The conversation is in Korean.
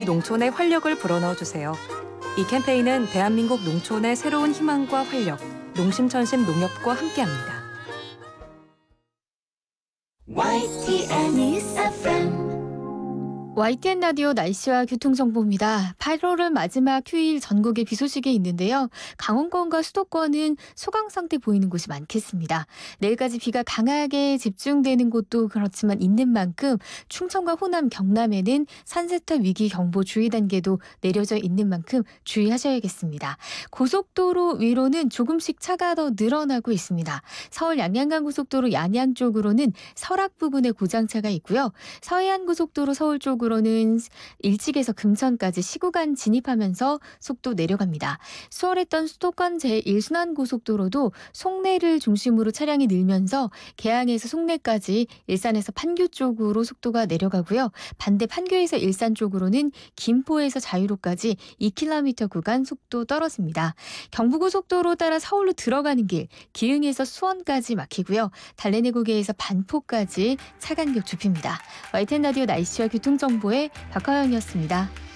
농촌의 활력을 불어넣어 주세요. 이 캠페인은 대한민국 농촌의 새로운 희망과 활력, 농심천심 농협과 함께합니다. YTN News FM. YTN 라디오 날씨와 교통정보입니다. 8월의 마지막 휴일 전국에 비 소식이 있는데요. 강원권과 수도권은 소강 상태 보이는 곳이 많겠습니다. 내일까지 비가 강하게 집중되는 곳도 그렇지만 있는 만큼 충청과 호남, 경남에는 산세터 위기 경보 주의 단계도 내려져 있는 만큼 주의하셔야겠습니다. 고속도로 위로는 조금씩 차가 더 늘어나고 있습니다. 서울 양양간 고속도로 양양 쪽으로는 설악 부근에 고장차가 있고요. 서해안 고속도로 서울 쪽으로는 일찍에서 금천까지 시구간 진입하면서 속도 내려갑니다. 수월했던 수도권 제1순환고속도로도 송내를 중심으로 차량이 늘면서 개항에서 송내까지 일산에서 판교 쪽으로 속도가 내려가고요. 반대 판교에서 일산 쪽으로는 김포에서 자유로까지 2km 구간 속도 떨어집니다. 경부고속도로 따라 서울로 들어가는 길 기흥에서 수원까지 막히고요. 달래내고개에서 반포까지 차간격 좁힙니다. YTN 라디오 날씨와 교통정보의 박화영이었습니다.